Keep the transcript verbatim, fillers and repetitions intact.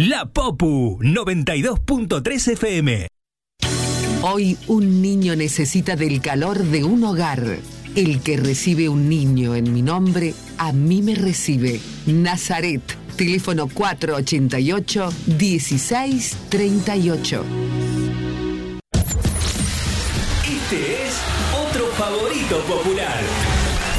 La Popu noventa y dos punto tres F M. Hoy un niño necesita del calor de un hogar. El que recibe un niño en mi nombre, a mí me recibe. Nazaret, teléfono cuatro ochenta y ocho, dieciséis treinta y ocho. Este es otro favorito popular.